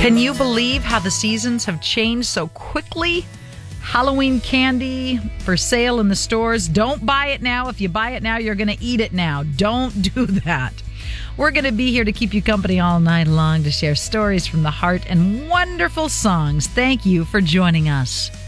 Can you believe how the seasons have changed so quickly? Halloween candy for sale in the stores. Don't buy it now. If you buy it now, you're going to eat it now. Don't do that. We're going to be here to keep you company all night long to share stories from the heart and wonderful songs. Thank you for joining us.